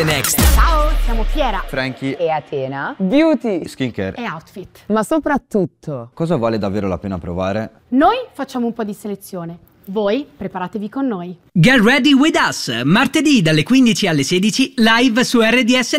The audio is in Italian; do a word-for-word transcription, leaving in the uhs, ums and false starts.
Next. Ciao, siamo Chiara Frankie e Atena. Beauty, Skincare. e Outfit. ma soprattutto Cosa vale davvero la pena provare? Noi facciamo un po' di selezione. Voi preparatevi con noi. Get ready with us. Martedì dalle quindici alle sedici live su R D S